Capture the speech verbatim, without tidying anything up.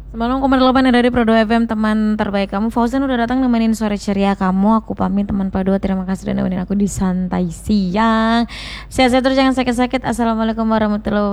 Semalam koma delapan dari Prodo F M, teman terbaik kamu. Fauzan udah datang nemenin sore ceria kamu. Aku pamit teman Prodo, terima kasih udah nemenin aku di santai siang. Sehat-sehat terus, jangan sakit-sakit. Assalamualaikum warahmatullahi wabarakatuh.